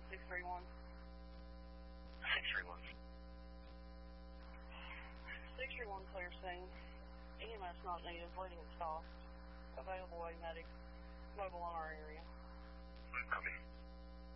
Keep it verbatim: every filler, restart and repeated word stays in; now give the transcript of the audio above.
six three one. six three one. six three one, clear scene. E M S not needed, bleeding stopped. Available A medic. Mobile on our area. Copy.